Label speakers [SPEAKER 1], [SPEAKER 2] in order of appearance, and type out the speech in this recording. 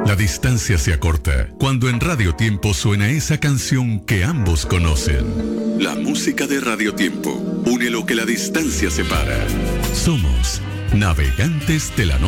[SPEAKER 1] La distancia se acorta cuando en Radio Tiempo suena esa canción que ambos conocen. La música de Radio Tiempo une lo que la distancia separa. Somos navegantes de la noche.